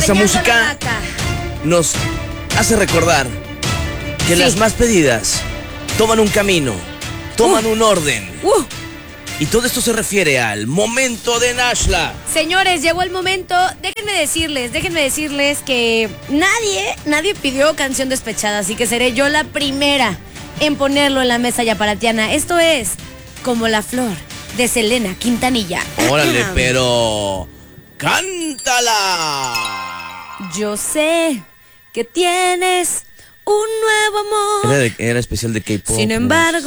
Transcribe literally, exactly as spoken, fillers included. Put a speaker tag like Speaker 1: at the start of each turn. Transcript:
Speaker 1: Esta música nos hace recordar que sí. Las más pedidas toman un camino, toman uh. un orden.
Speaker 2: Uh.
Speaker 1: Y todo esto se refiere al momento de Nashla.
Speaker 2: Señores, llegó el momento. Déjenme decirles, déjenme decirles que nadie, nadie pidió canción despechada, así que seré yo la primera en ponerlo en la mesa yaparatiana. Esto es Como la Flor, de Selena Quintanilla.
Speaker 1: Órale, pero cántala.
Speaker 2: Yo sé que tienes un nuevo amor.
Speaker 1: Era, de, era especial de K-pop.
Speaker 2: Sin embargo,